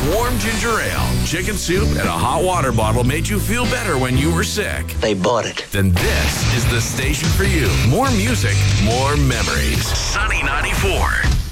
Warm ginger ale, chicken soup, and a hot water bottle made you feel better when you were sick. They bought it. Then this is the station for you. More music, more memories. Sunny 94.